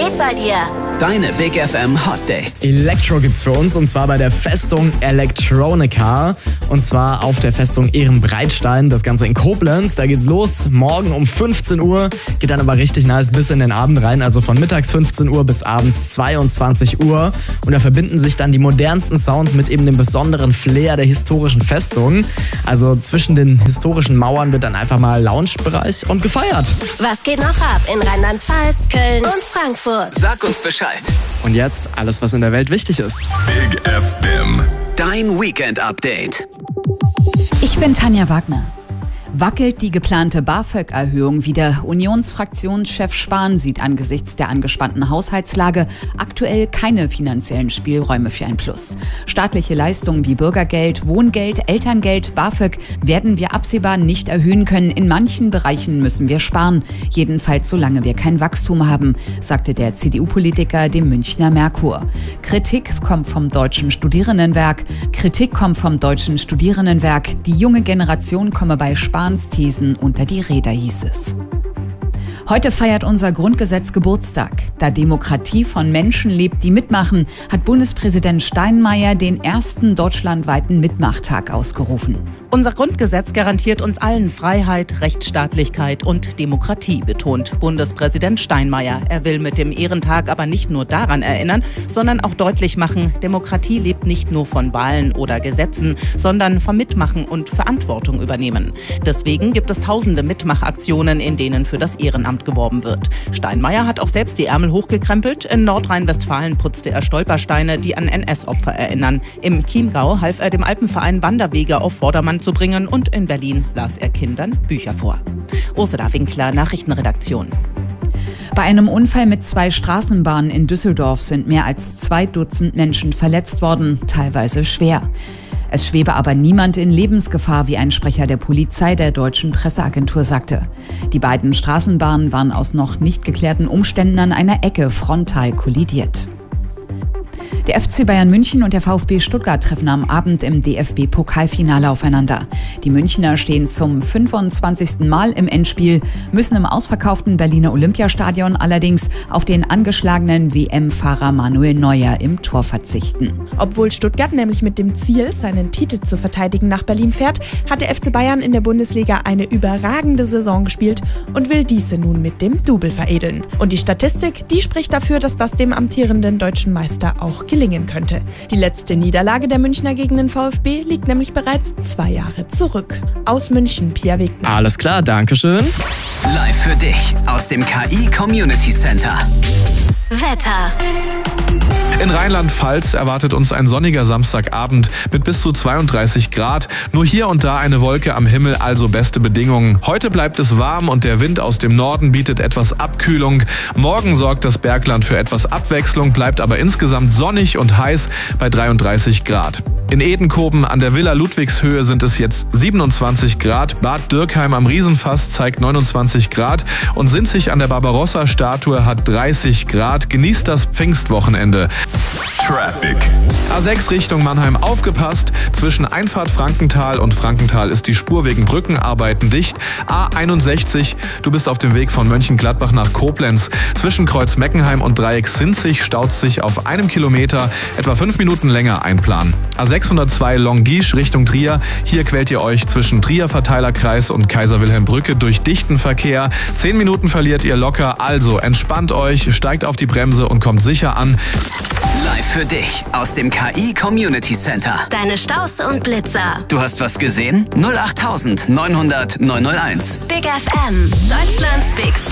geht bei dir? Deine Big FM Hot Dates. Elektro gibt's für uns und zwar bei der Festung Electronica und zwar auf der Festung Ehrenbreitstein. Das Ganze in Koblenz. Da geht's los morgen um 15 Uhr, geht dann aber richtig nice bis in den Abend rein, also von mittags 15 Uhr bis abends 22 Uhr. Und da verbinden sich dann die modernsten Sounds mit eben dem besonderen Flair der historischen Festung. Also zwischen den historischen Mauern wird dann einfach mal Loungebereich und gefeiert. Was geht noch ab in Rheinland-Pfalz, Köln und Frankfurt? Sag uns Bescheid. Und jetzt alles, was in der Welt wichtig ist. Big FM. Dein Weekend-Update. Ich bin Tanja Wagner. Wackelt die geplante BAföG-Erhöhung wieder? Unionsfraktionschef Spahn sieht angesichts der angespannten Haushaltslage aktuell keine finanziellen Spielräume für ein Plus. Staatliche Leistungen wie Bürgergeld, Wohngeld, Elterngeld, BAföG werden wir absehbar nicht erhöhen können. In manchen Bereichen müssen wir sparen. Jedenfalls solange wir kein Wachstum haben, sagte der CDU-Politiker dem Münchner Merkur. Kritik kommt vom Deutschen Studierendenwerk. Die junge Generation komme bei Spahns Thesen unter die Räder, hieß es. Heute feiert unser Grundgesetz Geburtstag. Da Demokratie von Menschen lebt, die mitmachen, hat Bundespräsident Steinmeier den ersten deutschlandweiten Mitmachtag ausgerufen. Unser Grundgesetz garantiert uns allen Freiheit, Rechtsstaatlichkeit und Demokratie, betont Bundespräsident Steinmeier. Er will mit dem Ehrentag aber nicht nur daran erinnern, sondern auch deutlich machen, Demokratie lebt nicht nur von Wahlen oder Gesetzen, sondern vom Mitmachen und Verantwortung übernehmen. Deswegen gibt es tausende Mitmachaktionen, in denen für das Ehrenamt geworben wird. Steinmeier hat auch selbst die Ärmel hochgekrempelt. In Nordrhein-Westfalen putzte er Stolpersteine, die an NS-Opfer erinnern. Im Chiemgau half er dem Alpenverein Wanderwege auf Vordermann zu bringen und in Berlin las er Kindern Bücher vor. Ursula Winkler, Nachrichtenredaktion. Bei einem Unfall mit 2 Straßenbahnen in Düsseldorf sind mehr als 2 Dutzend Menschen verletzt worden, teilweise schwer. Es schwebe aber niemand in Lebensgefahr, wie ein Sprecher der Polizei der deutschen Presseagentur sagte. Die beiden Straßenbahnen waren aus noch nicht geklärten Umständen an einer Ecke frontal kollidiert. Der FC Bayern München und der VfB Stuttgart treffen am Abend im DFB-Pokalfinale aufeinander. Die Münchner stehen zum 25. Mal im Endspiel, müssen im ausverkauften Berliner Olympiastadion allerdings auf den angeschlagenen WM-Fahrer Manuel Neuer im Tor verzichten. Obwohl Stuttgart nämlich mit dem Ziel, seinen Titel zu verteidigen, nach Berlin fährt, hat der FC Bayern in der Bundesliga eine überragende Saison gespielt und will diese nun mit dem Double veredeln. Und die Statistik, die spricht dafür, dass das dem amtierenden deutschen Meister auch gelingen könnte. Die letzte Niederlage der Münchner gegen den VfB liegt nämlich bereits 2 Jahre zurück. Aus München, Pia Wegner. Alles klar, dankeschön. Live für dich aus dem KI Community Center. Wetter. In Rheinland-Pfalz erwartet uns ein sonniger Samstagabend mit bis zu 32 Grad. Nur hier und da eine Wolke am Himmel, also beste Bedingungen. Heute bleibt es warm und der Wind aus dem Norden bietet etwas Abkühlung. Morgen sorgt das Bergland für etwas Abwechslung, bleibt aber insgesamt sonnig und heiß bei 33 Grad. In Edenkoben an der Villa Ludwigshöhe sind es jetzt 27 Grad. Bad Dürkheim am Riesenfass zeigt 29 Grad und Sinzig an der Barbarossa-Statue hat 30 Grad. Genießt das Pfingstwochenende. Traffic. A6 Richtung Mannheim, aufgepasst. Zwischen Einfahrt Frankenthal und Frankenthal ist die Spur wegen Brückenarbeiten dicht. A61, du bist auf dem Weg von Mönchengladbach nach Koblenz. Zwischen Kreuz Meckenheim und Dreieck Sinzig staut sich auf 1 Kilometer, etwa 5 Minuten länger einplanen. A602 Longisch Richtung Trier. Hier quält ihr euch zwischen Trier Verteilerkreis und Kaiser-Wilhelm-Brücke durch dichten Verkehr. 10 Minuten verliert ihr locker, also entspannt euch, steigt auf die Bremse und kommt sicher an. Live für dich aus dem KI Community Center. Deine Staus und Blitzer. Du hast was gesehen? 08900 901. Big FM, Deutschlands Big